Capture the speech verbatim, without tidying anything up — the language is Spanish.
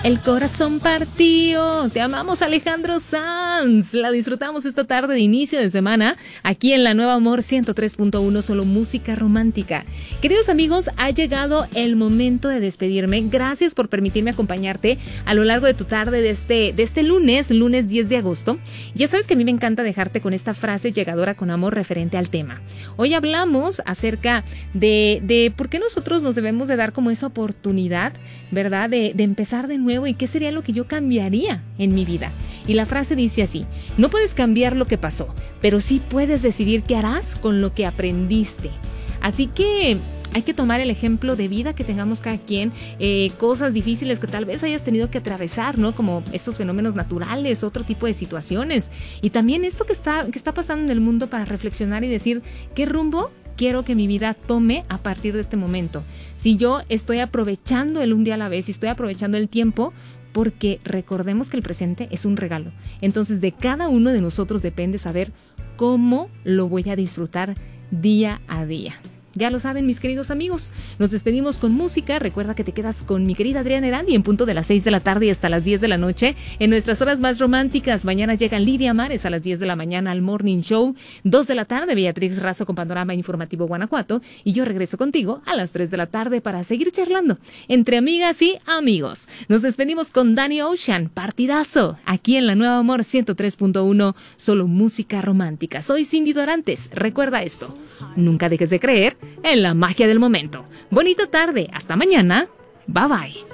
El corazón partido. Te amamos, Alejandro Sanz. La disfrutamos esta tarde de inicio de semana aquí en la Nueva Amor ciento tres punto uno, solo música romántica. Queridos amigos, ha llegado el momento de despedirme. Gracias por permitirme acompañarte a lo largo de tu tarde de este, de este lunes, lunes diez de agosto. Ya sabes que a mí me encanta dejarte con esta frase llegadora con amor referente al tema. Hoy hablamos acerca de, de por qué nosotros nos debemos de dar como esa oportunidad, ¿verdad? De, de empezar de nuevo. ¿Y qué sería lo que yo cambiaría en mi vida? Y la frase dice así: no puedes cambiar lo que pasó, pero sí puedes decidir qué harás con lo que aprendiste. Así que hay que tomar el ejemplo de vida que tengamos cada quien, eh, cosas difíciles que tal vez hayas tenido que atravesar, ¿no? Como estos fenómenos naturales, otro tipo de situaciones. Y también esto que está, que está pasando en el mundo, para reflexionar y decir qué rumbo quiero que mi vida tome a partir de este momento. Si yo estoy aprovechando el un día a la vez, si estoy aprovechando el tiempo, porque recordemos que el presente es un regalo. Entonces, de cada uno de nosotros depende saber cómo lo voy a disfrutar día a día. Ya lo saben, mis queridos amigos, nos despedimos con música. Recuerda que te quedas con mi querida Adriana Erandi en punto de las seis de la tarde y hasta las diez de la noche en nuestras horas más románticas. Mañana llega Lidia Mares a las diez de la mañana al Morning Show. dos de la tarde, Beatriz Razo con Panorama Informativo Guanajuato. Y yo regreso contigo a las tres de la tarde para seguir charlando entre amigas y amigos. Nos despedimos con Danny Ocean, partidazo, aquí en la Nueva Amor ciento tres punto uno, solo música romántica. Soy Cindy Dorantes. Recuerda esto: nunca dejes de creer en la magia del momento. Bonita tarde, hasta mañana. Bye bye.